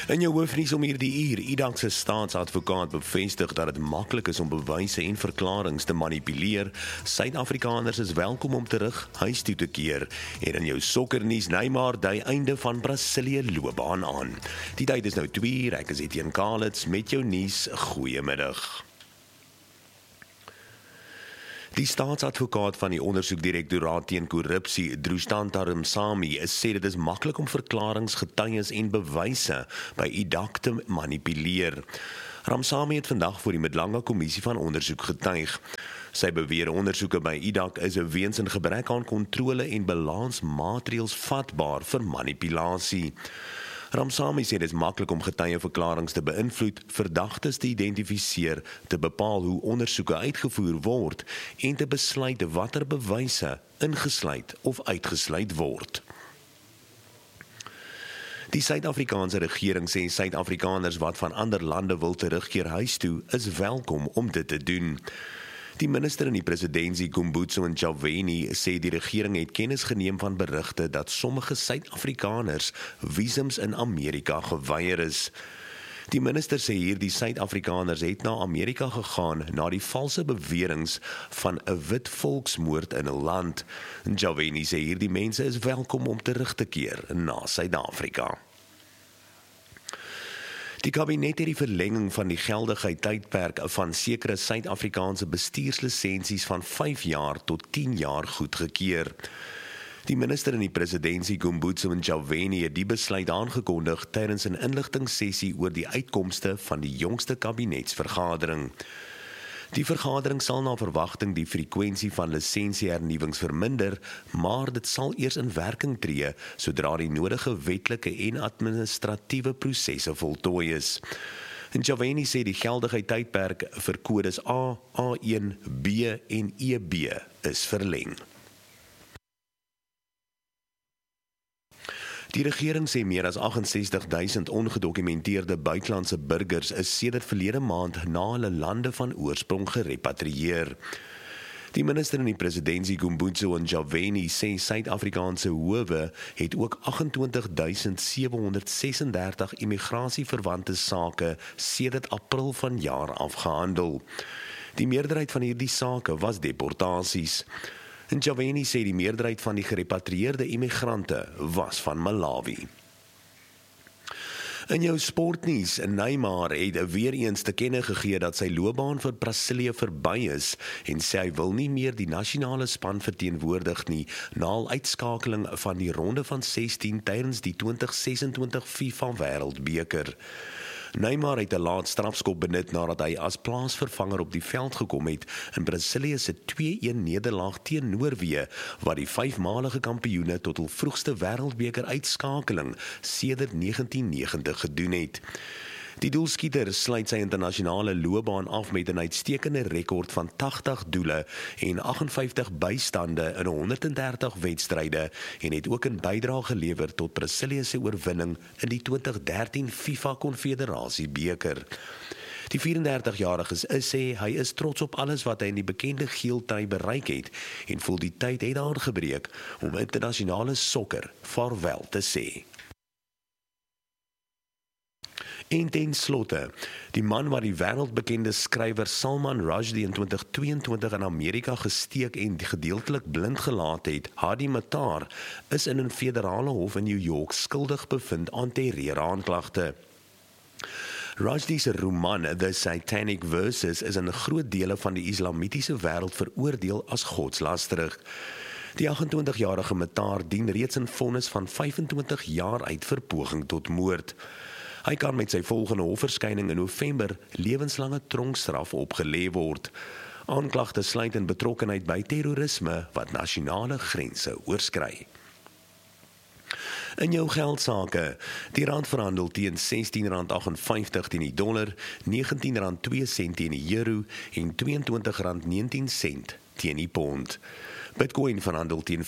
In jou hoofnuus om hierdie uur, Idak se staatsadvokaat bevestig dat dit maklik is om bewyse en verklaringe te manipuleer. Suid-Afrikaners is welkom om terug huis toe te keer. En in jou sokkernuus, Neymar dui einde van Brasilië loopbaan aan. Die tyd is nou 2:00, ek is Etienne Kalitz met jou nuus. Goeiemiddag. Die staatsadvokaat van die ondersoekdirektoraat teen korrupsie, Drustan Ramsamy, sê dit is maklik om verklaringe, getuies en bewyse by Idak te manipuleer. Ramsamy het vandag voor die Middelanga Kommissie van Ondersoek getuig. Sy beweer ondersoeke by Idak is weens 'n gebrek aan kontrole en balansmaatreëls vatbaar vir manipulasie. Ramsamy sê dit is maklik om getuieverklaringe te beïnvloed, verdagtes te identifiseer, te bepaal hoe ondersoeke uitgevoer word en te besluit watter bewyse ingesluit of uitgesluit word. Die Suid-Afrikaanse regering sê Suid-Afrikaners wat van ander lande wil terugkeer huis toe, is welkom om dit te doen. Die minister in die presidentskap, Kumbutso Ntshavheni, sê die regering het kennis geneem van berigte dat sommige Suid-Afrikaners visums in Amerika geweier is. Die minister sê hierdie Suid-Afrikaners het na Amerika gegaan na die valse beweringe van 'n wit volksmoord in 'n land. Ntshavheni sê hierdie mense is welkom om terug te keer na Suid-Afrika. Die kabinet het die verlenging van die geldigheidstydperk van sekere Suid-Afrikaanse bestuurslisensies van 5 jaar tot 10 jaar goedgekeur. Die minister in die presidentskap, Kumbutso Ntshavheni, het die besluit aangekondig tydens 'n inligtingsessie oor die uitkomste van die jongste kabinetsvergadering. Die vergadering sal na verwagting die frekwensie van lisensiehernuwings verminder, maar dit sal eers in werking tree sodra die nodige wetlike en administratiewe prosesse voltooi is. Ntshavheni sê die geldigheidstydperk vir kodes A, A1, B en EB is verleng. Die regering sê meer as 68.000 ongedokumenteerde buitelandse burgers is sedert verlede maand na hulle lande van oorsprong gerepatrieer. Die minister in die presidentskap, Kumbutso Ntshavheni, sê Suid-Afrikaanse howe het ook 28.736 immigrasieverwante sake sedert April vanjaar afgehandel. Die meerderheid van hierdie sake was deportasies. Ntshavheni sê die meerderheid van die gerepatrieerde immigrante was van Malawi. In jou sportnuus, Neymar het weer eens te kenne gegee dat sy loopbaan vir Brasilië verby is en sê hy wil nie meer die nasionale span verteenwoordig nie na al uitskakeling van die ronde van 16 tydens die 2026 FIFA Wêreldbeker. Neymar het 'n laat strafskop benut nadat hy as plaasvervanger op die veld gekom het in Brasilië se 2-1 nederlaag teen Noorwe, wat die 5-malige kampioene tot hul vroegste wêreldbeker uitskakeling sedert 1990 gedoen het. Die doelskieter sluit sy internasionale loopbaan af met 'n uitstekende rekord van 80 doele en 58 bystande in 130 wedstryde en het ook 'n bydrae gelewer tot Brasilië se oorwinning in die 2013 FIFA Konfederasiebeker. Die 34-jarige sê hy is trots op alles wat hy in die bekende geel trui bereik het en voel die tyd het aangebreek om internasionale sokker vaarwel te sê. En ten slotte, die man wat die wêreldbekende skrywer Salman Rushdie in 2022 in Amerika gesteek en gedeeltelik blind gelaat het, Hadi Matar, is in 'n federale hof in New York skuldig bevind aan terreuraanklagte. Rushdie se roman The Satanic Verses is in groot dele van die islamitiese wêreld veroordeel as godslasterig. Die 28-jarige Matar dien reeds 'n vonnis van 25 jaar uit vir poging tot moord. Hy kan met sy volgende hofverskyning in November lewenslange tronkstraf opgelê word. Aanklagte sluit in betrokkenheid by terrorisme wat nasionale grense oorskry. In jou geldsake, die rand verhandel teen R16.58 teen die dollar, R19.02 teen die euro en R22.19 teen die pond. Bitcoin verhandel teen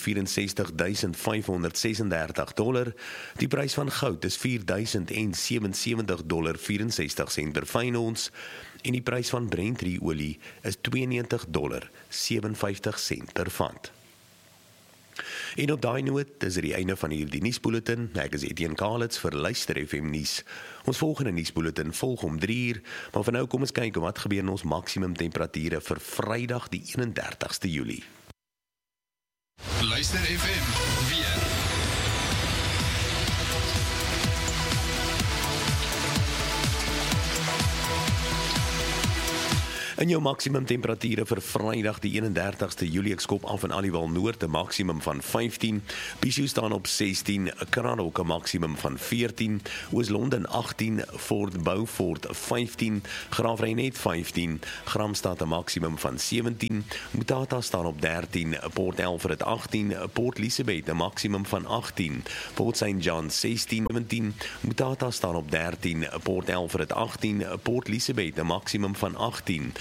$64,536. Die prys van goud is $4,077.64 per fyn ons en die prys van Brent olie is $92.57 per vat. En op daai noot is dit die einde van hierdie nuusbulletin. Ek is Etienne Kalitz vir Luister FM nuus. Ons volgende nuusbulletin volg om 3:00, maar vir nou kom ons kyk wat gebeur in ons maksimum temperature vir Vrydag die 31ste Julie. Luister FM weer. In jou maksimum temperature vir Vrydag die 31ste Julie, ek skop af in Aliwal Noord 'n maksimum van 15, Bishou staan op 16, Cranbrook 'n maksimum van 14, Oos-London 18, Fort Beaufort 15, Graafrenet 15, Gramstad 'n maksimum van 17, Mutata staan op 13, Port Elfrid 18, Port Elizabeth 'n maksimum van 18, Port St. John 16, 17, Mutata staan op 13, Port Elfrid 18, Port Elizabeth 'n maksimum van 18.